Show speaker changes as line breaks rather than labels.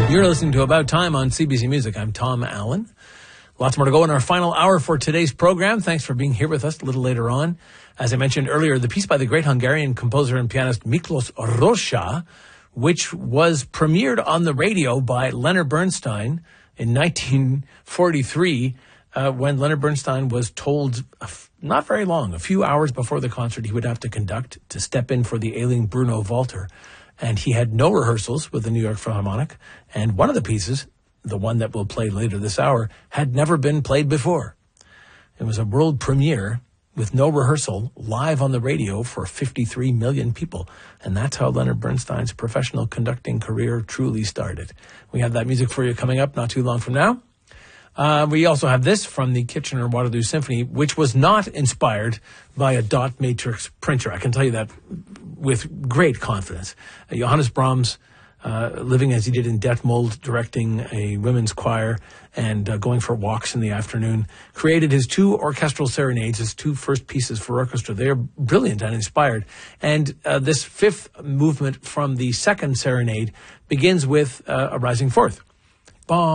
You're listening to About Time on CBC Music. I'm Tom Allen. Lots more to go in our final hour for today's program. Thanks for being here with us a little later on. As I mentioned earlier, the piece by the great Hungarian composer and pianist Miklos Rozsa, which was premiered on the radio by Leonard Bernstein in 1943, when Leonard Bernstein was told not very long, a few hours before the concert he would have to conduct to step in for the ailing Bruno Walter. And he had no rehearsals with the New York Philharmonic. And one of the pieces, the one that we'll play later this hour, had never been played before. It was a world premiere with no rehearsal, live on the radio for 53 million people. And that's how Leonard Bernstein's professional conducting career truly started. We have that music for you coming up not too long from now. We also have this from the Kitchener-Waterloo Symphony, which was not inspired by a dot matrix printer. I can tell you that with great confidence. Johannes Brahms, living as he did in Detmold, directing a women's choir and going for walks in the afternoon, created his two orchestral serenades, his two first pieces for orchestra. They are brilliant and inspired. And this fifth movement from the second serenade begins with a rising fourth. Bom.